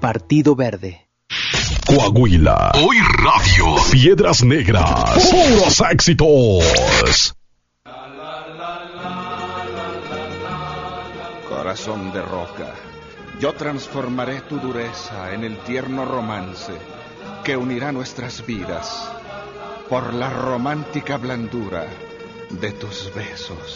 Partido Verde. Coahuila. Hoy Radio. Piedras Negras. Puros éxitos. Corazón de roca, yo transformaré tu dureza en el tierno romance que unirá nuestras vidas por la romántica blandura de tus besos.